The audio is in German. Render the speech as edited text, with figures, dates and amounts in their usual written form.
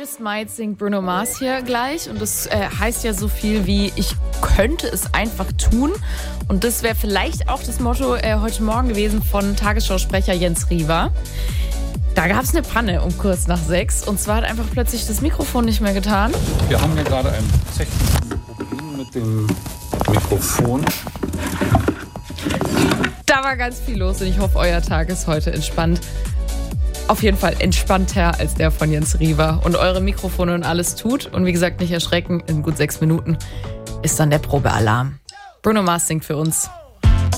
Last Night singt Bruno Mars hier gleich und das heißt ja so viel wie ich könnte es einfach tun und das wäre vielleicht auch das Motto heute Morgen gewesen von Tagesschausprecher Jens Riewer. Da gab es eine Panne um kurz nach 6 und zwar hat einfach plötzlich das Mikrofon nicht mehr getan. Wir haben hier gerade ein technisches Problem mit dem Mikrofon. Da war ganz viel los und ich hoffe, euer Tag ist heute entspannt. Auf jeden Fall entspannter als der von Jens Riewer und eure Mikrofone und alles tut. Und wie gesagt, nicht erschrecken, in gut 6 Minuten ist dann der Probealarm. Bruno Mars singt für uns.